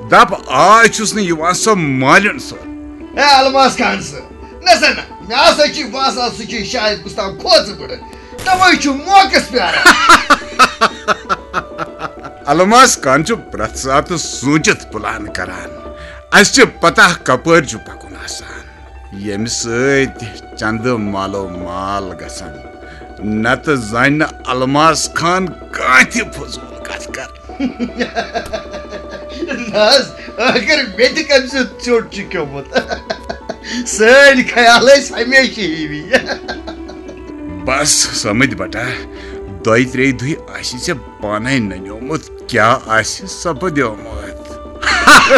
दप आज छुस न युवान सो मालिन सो ए अलमास खान सर नसन मे आसा छि बासा सु छि शायद गुस्ताव खोज बड़ तवै छु मोकस प्यारा अलमास खान छु प्रत सात सोचित प्लान करान अस छि पता कपर छु पकुन आसान यम सत चंद मालो माल गसन नत जान अलमास खान काथि फजूल कथ कर नस अगर मेट कम से चोट छु क्योमत सर ख्याल हमेशा ही बस समझ बटा दई त्रे दुई आशी से पाने नन्योमुत क्या आशी सपद्योमुत